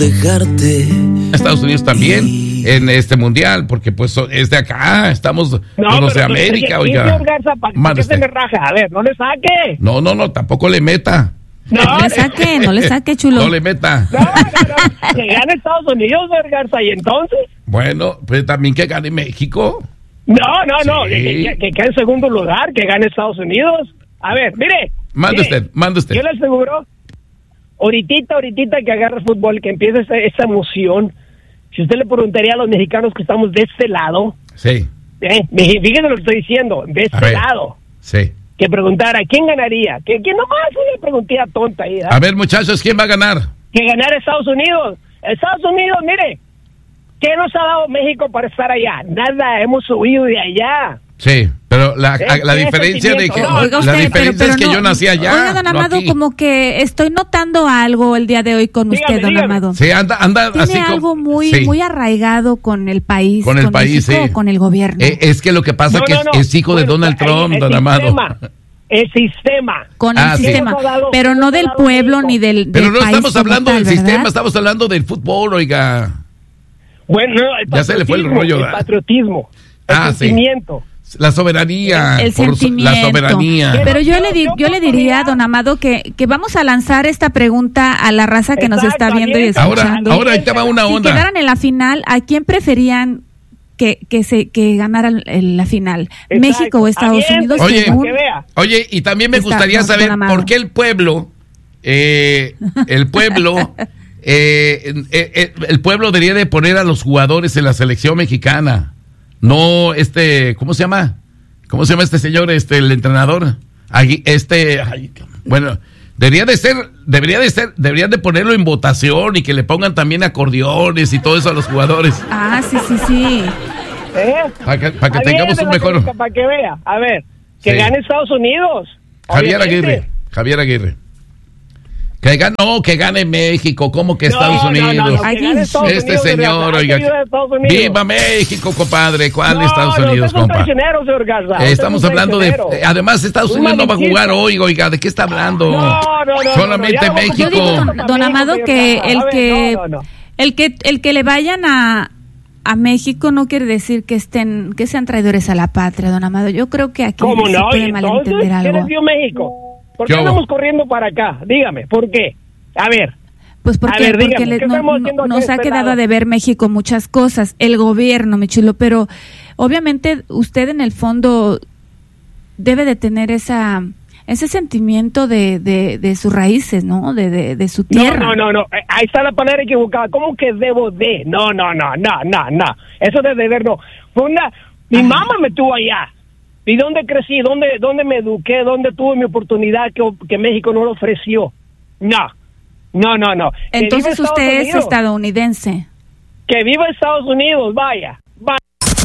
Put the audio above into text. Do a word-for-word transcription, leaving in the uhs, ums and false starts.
dejarte. Estados Unidos también en este mundial, porque pues es de acá, estamos No, los de pero, América, oye, oiga. señor Garza, ¿para Mande qué se usted. me raja? A ver, no le saque. No, no, no, tampoco le meta. No, No le saque, no le saque, chulo. No le meta. No, no, no. Que gane Estados Unidos, señor Garza, y entonces. Bueno, pues también que gane México. No, no, no. Sí. Que, que, que quede en segundo lugar, que gane Estados Unidos. A ver, mire. Mande mire, usted, mande usted. Yo le aseguro, ahorita, ahorita que agarre el fútbol, que empiece esa, esa emoción. Si usted le preguntaría a los mexicanos que estamos de este lado, Sí, eh, fíjense lo que estoy diciendo, de A este ver. lado, sí. que preguntara quién ganaría, que, que nomás una preguntita tonta ahí, ¿eh? A ver, muchachos, ¿quién va a ganar? Que ganara Estados Unidos. Estados Unidos, mire, ¿qué nos ha dado México para estar allá? Nada, hemos huido de allá. Sí, pero la, Es- la es diferencia de que sentimiento. Oiga la usted, diferencia pero- pero es que no- yo nací allá. Oiga, don no Amado, aquí. como que estoy notando algo el día de hoy con Dígame, usted, don dígame. Amado. Sí, anda, anda Tiene así algo como, muy, sí. muy arraigado con el país, Con el país, México, sí. o con el gobierno. Eh, es que lo que pasa No, que no, es, no. es hijo de Bueno, Donald el- Trump, el don Amado. sistema, El sistema. Con Ah, el sí. sistema, Hemos dado- pero no hemos del dado pueblo México. ni del, del Pero no país estamos como hablando tal, del ¿verdad? sistema, estamos hablando del fútbol, oiga. Bueno, no, el Ya se le fue el patriotismo, rollo, El ¿verdad? patriotismo. El Ah, sí. sentimiento. La soberanía. El por su- sentimiento. La soberanía. Pero yo Yo- le, di- yo yo le diría, oportunidad- don Amado, que, que vamos a lanzar esta pregunta a la raza que nos está Exacto, viendo y avienta, Ahora, escuchando. ahora ahí te va una Si onda. quedaran en la final, ¿a quién preferían que, que se que ganara el- la final? Exacto. ¿México o Estados Avienta, Unidos? Oye, según- que vea. Oye, y también me Está- gustaría no, saber don Amado. por qué el pueblo, eh, el pueblo, eh, eh, eh, el pueblo debería de poner a los jugadores en la selección mexicana. No, este, ¿cómo se llama? ¿Cómo se llama este señor, este, el entrenador? Agui- Este, ay, bueno, debería de ser, debería de ser, deberían de ponerlo en votación y que le pongan también acordeones y todo eso a los jugadores. Ah, sí, sí, sí. ¿Eh? Para que, para que Avienta tengamos un la mejor. pregunta Para que vea. A ver, que Sí. gane Estados Unidos. Javier Obviamente. Aguirre, Javier Aguirre. Que gane, no, que gane México, ¿cómo que No, Estados no, Unidos? no, no, que Aquí. gane Estados Este Unidos, de señor, verdad. Hay que oiga, ayudar a Estados Unidos. viva México, compadre. ¿Cuál No, Estados no, Unidos, usted es un compa? traicionero, señor Garza. Eh, Usted estamos es un hablando de, traicionero. eh, además Estados Un Unidos no va a malincista. jugar hoy, oiga, ¿de qué está hablando? No, no, no, no, Solamente no, ya vamos a Yo México. digo, don, México, don Amado, señor que Garza. el A ver, que no, no, no. el que el que le vayan a a México no quiere decir que estén que sean traidores a la patria, don Amado. Yo creo que aquí ¿Cómo se no? puede ¿Y entonces malentender qué algo. les dio México? ¿Por ¿Qué qué hubo? andamos corriendo para acá? Dígame, ¿por qué? A ver, Pues porque, A ver, porque dígame, le- ¿qué no- estamos no- haciendo aquí nos de ha este quedado lado? a deber México muchas cosas, el gobierno, mi chulo, pero obviamente usted en el fondo debe de tener esa ese sentimiento de, de, de sus raíces, ¿no? De, de, de su no, tierra. no, no, no, eh, ahí está la palabra equivocada. ¿Cómo que debo de? No, no, no, no, no, no. Eso de deber no. Fue una, mi Ajá. mamá me tuvo allá. ¿Y dónde crecí? ¿Dónde, dónde me eduqué? ¿Dónde tuve mi oportunidad que, que México no lo ofreció? No, no, no, no. Que viva Entonces Estados usted es Unidos. estadounidense. Que viva Estados Unidos, vaya.